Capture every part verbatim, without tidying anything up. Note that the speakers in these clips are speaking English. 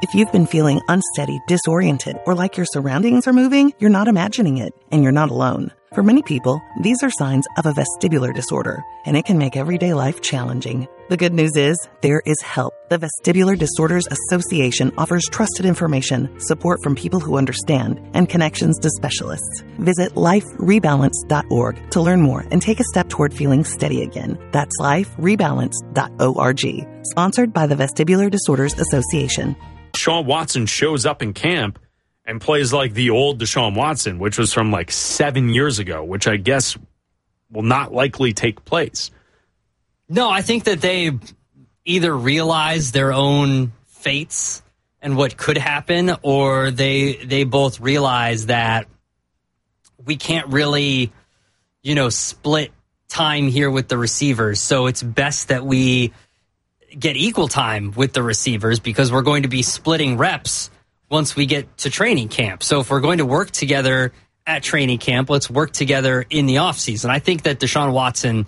If you've been feeling unsteady, disoriented, or like your surroundings are moving, you're not imagining it, and you're not alone. For many people, these are signs of a vestibular disorder, and it can make everyday life challenging. The good news is, there is help. The Vestibular Disorders Association offers trusted information, support from people who understand, and connections to specialists. Visit life rebalance dot org to learn more and take a step toward feeling steady again. That's life rebalance dot org. Sponsored by the Vestibular Disorders Association. Deshaun Watson shows up in camp and plays like the old Deshaun Watson, which was from like seven years ago, which I guess will not likely take place. No, I think that they either realize their own fates and what could happen, or they they both realize that we can't really, you know, split time here with the receivers. So it's best that we get equal time with the receivers because we're going to be splitting reps once we get to training camp. So if we're going to work together at training camp, let's work together in the offseason. I think that Deshaun Watson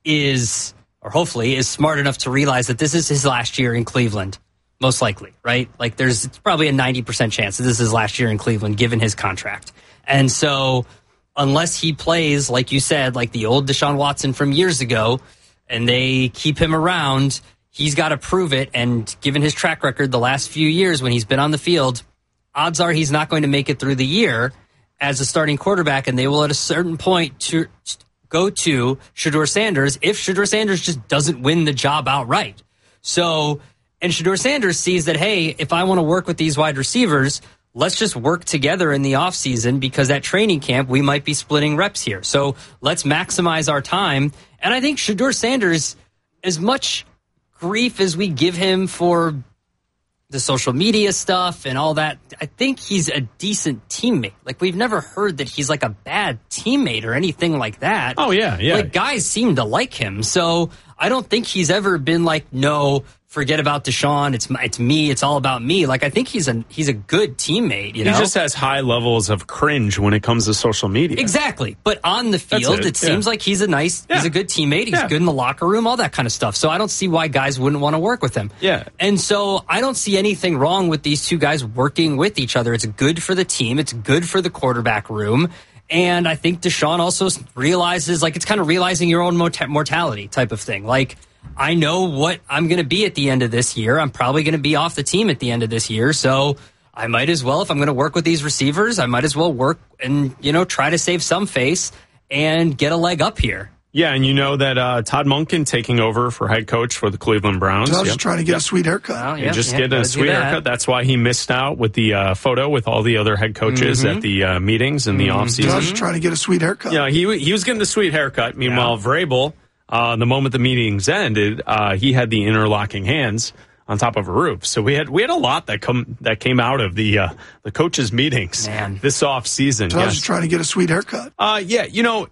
is, or hopefully is smart enough to realize that this is his last year in Cleveland, most likely, right? Like there's probably a ninety percent chance that this is his last year in Cleveland given his contract. And so unless he plays, like you said, like the old Deshaun Watson from years ago, and they keep him around, he's got to prove it, and given his track record the last few years when he's been on the field, odds are he's not going to make it through the year as a starting quarterback, and they will at a certain point to go to Shedeur Sanders if Shedeur Sanders just doesn't win the job outright. So, and Shedeur Sanders sees that, hey, if I want to work with these wide receivers, let's just work together in the offseason because at training camp, we might be splitting reps here. So let's maximize our time. And I think Shedeur Sanders, as much grief as we give him for the social media stuff and all that, I think he's a decent teammate. Like, we've never heard that he's like a bad teammate or anything like that. Oh, yeah, yeah. Like, guys seem to like him. So I don't think he's ever been like, no, forget about Deshaun. It's it's me. It's all about me. Like, I think he's a he's a good teammate. You know, he just has high levels of cringe when it comes to social media. Exactly. But on the field, it. it yeah. seems like he's a nice, yeah. he's a good teammate. He's yeah. good in the locker room, all that kind of stuff. So I don't see why guys wouldn't want to work with him. Yeah. And so I don't see anything wrong with these two guys working with each other. It's good for the team. It's good for the quarterback room. And I think Deshaun also realizes, like, it's kind of realizing your own mort- mortality type of thing. Like, I know what I'm going to be at the end of this year. I'm probably going to be off the team at the end of this year. So I might as well, if I'm going to work with these receivers, I might as well work and, you know, try to save some face and get a leg up here. Yeah, and you know that uh, Todd Monken taking over for head coach for the Cleveland Browns. Todd's yep. trying to get yep. a sweet haircut. Well, yeah, yeah, just yeah, get a sweet that. haircut. That's why he missed out with the uh, photo with all the other head coaches mm-hmm. at the uh, meetings in the mm-hmm. offseason. Todd's trying to get a sweet haircut. Yeah, he, he was getting the sweet haircut. Meanwhile, yeah. Vrabel, Uh, the moment the meetings ended, uh, he had the interlocking hands on top of a roof. So we had we had a lot that come that came out of the uh, the coaches' meetings Man. this off season. Todd's yes. trying to get a sweet haircut. Uh, yeah, you know,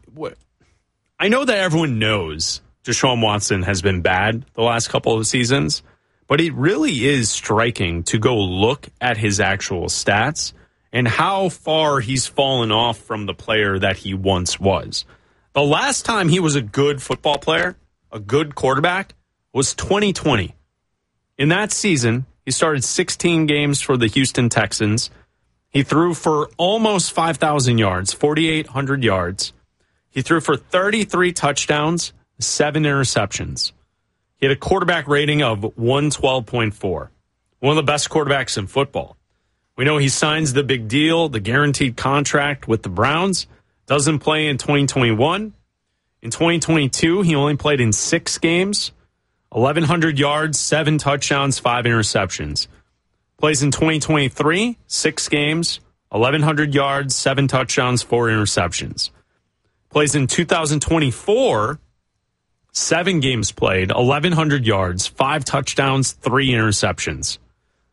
I know that everyone knows Deshaun Watson has been bad the last couple of seasons, but it really is striking to go look at his actual stats and how far he's fallen off from the player that he once was. The last time he was a good football player, a good quarterback, was twenty twenty. In that season, he started sixteen games for the Houston Texans. He threw for almost five thousand yards, forty-eight hundred yards. He threw for thirty-three touchdowns, seven interceptions. He had a quarterback rating of one twelve point four, one of the best quarterbacks in football. We know he signs the big deal, the guaranteed contract with the Browns. Doesn't play in twenty twenty-one. In twenty twenty-two, he only played in six games, eleven hundred yards, seven touchdowns, five interceptions. Plays in twenty twenty-three, six games, eleven hundred yards, seven touchdowns, four interceptions. Plays in two thousand twenty-four, seven games played, eleven hundred yards, five touchdowns, three interceptions.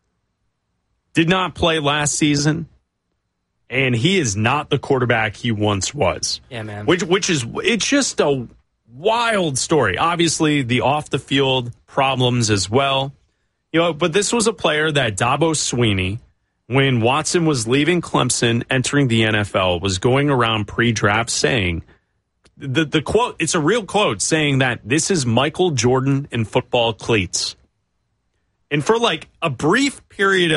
Did not play last season. And he is not the quarterback he once was. Yeah, man. Which, which is, it's just a wild story. Obviously, the off the field problems as well. You know, but this was a player that Dabo Swinney, when Watson was leaving Clemson, entering the N F L, was going around pre-draft saying, the, the quote, it's a real quote, saying that this is Michael Jordan in football cleats. And for like a brief period of